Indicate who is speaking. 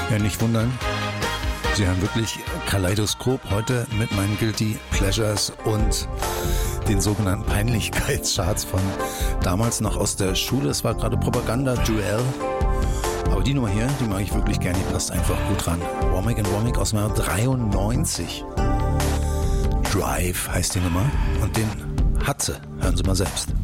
Speaker 1: Ja, nicht wundern. Sie haben wirklich Kaleidoskop heute mit meinen Guilty Pleasures und den sogenannten Peinlichkeitscharts von damals noch aus der Schule. Es war gerade Propaganda, Duell. Aber die Nummer hier, die mag ich wirklich gerne, die passt einfach gut ran. Womack & Womack aus dem Jahr 93. Drive heißt die Nummer und den hat sie. Hören Sie mal selbst.